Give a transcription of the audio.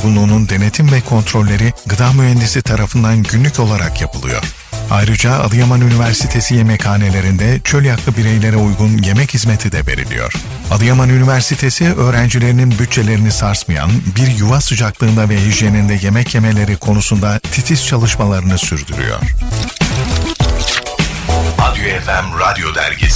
uygunluğunun denetim ve kontrolleri gıda mühendisi tarafından günlük olarak yapılıyor. Ayrıca Adıyaman Üniversitesi yemekhanelerinde çölyaklı bireylere uygun yemek hizmeti de veriliyor. Adıyaman Üniversitesi öğrencilerinin bütçelerini sarsmayan, bir yuva sıcaklığında ve hijyeninde yemek yemeleri konusunda titiz çalışmalarını sürdürüyor. ADÜ FM Radyo Dergisi